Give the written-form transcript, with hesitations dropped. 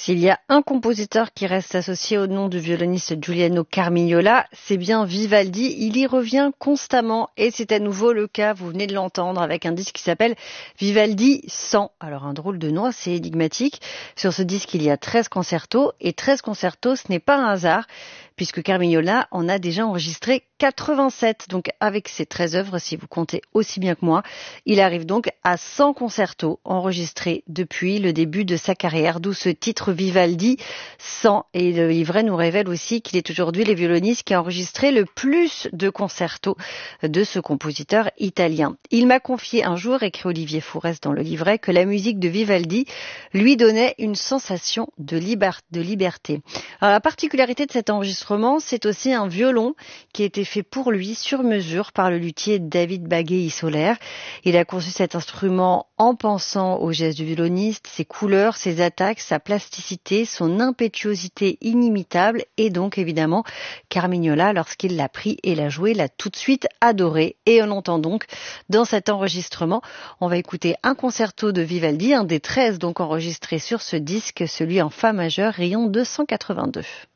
S'il y a un compositeur qui reste associé au nom du violoniste Giuliano Carmignola, c'est bien Vivaldi. Il y revient constamment et c'est à nouveau le cas, vous venez de l'entendre, avec un disque qui s'appelle Vivaldi 100. Alors un drôle de nom, assez énigmatique. Sur ce disque, il y a 13 concertos et 13 concertos, ce n'est pas un hasard puisque Carmignola en a déjà enregistré 87. Donc avec ces 13 œuvres, si vous comptez aussi bien que moi, il arrive donc à 100 concertos enregistrés depuis le début de sa carrière, d'où ce titre Vivaldi 100. Et le livret nous révèle aussi qu'il est aujourd'hui le violoniste qui a enregistré le plus de concertos de ce compositeur italien. Il m'a confié un jour, écrit Olivier Fourès dans le livret, que la musique de Vivaldi lui donnait une sensation de liberté. Alors, la particularité de cet enregistrement, c'est aussi un violon qui a été fait pour lui sur mesure par le luthier David Bagué-Soler. Il a conçu cet instrument en pensant aux gestes du violoniste, ses couleurs, ses attaques, sa plasticité, son impétuosité inimitable, et donc évidemment Carmignola, lorsqu'il l'a pris et l'a joué, l'a tout de suite adoré. Et on entend donc dans cet enregistrement, on va écouter un concerto de Vivaldi, un des 13 donc enregistrés sur ce disque, celui en fa majeur, rayon 282.